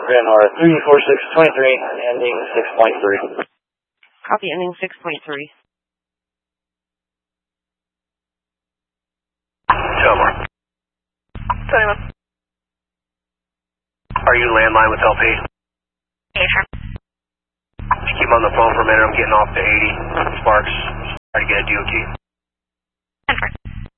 Van Horn 34623, ending 6.3. Copy, ending 6.3. Tomar. 21. Are you landline with LP? Affirm. Just keep on the phone for a minute. I'm getting off to 80. Sparks. Try to get a DOT. Confirm.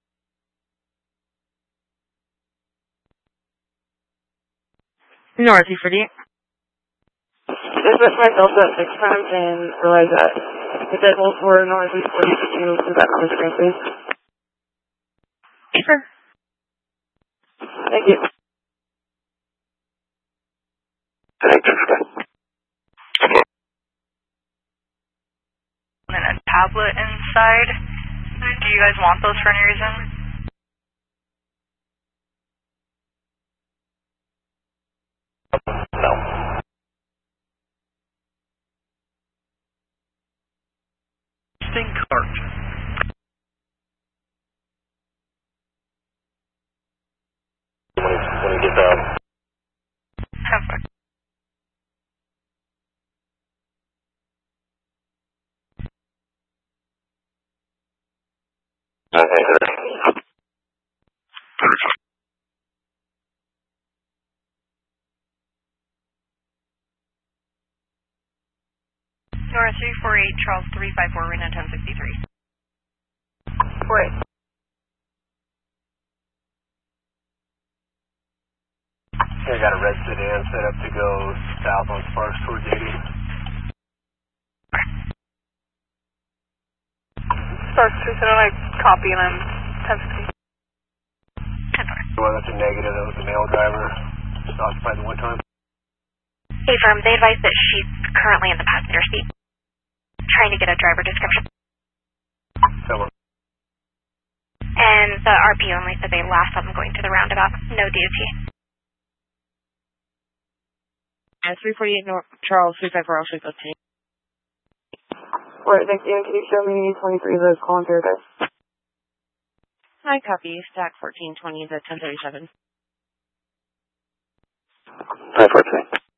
North 348. This is my Delta 6 times and realize that the deadbolts were North 342. Is that on the screen, please? Sure. Thank you. And a tablet inside. Do you guys want those for any reason? No. Distinct cart. When he gets out. Confirm. Okay, sir. Nora 348, Charles 354, Rena 1063. Wait. I got a red sedan set up to go south on Sparks towards 80. Sparks 379, copy, and I'm 1060. Well, that's a negative. That was the male driver. Just occupied the one time. Affirm, they advise that she's currently in the passenger seat, trying to get a driver description. Someone. And the RP only said they last saw them going to the roundabout. No DOT. And 348 North, Charles 354, I'll shoot 15. Alright, thank you. And can you show me 23 of those calling paradise? Hi, copy. Stack 1420 to 1037. 543.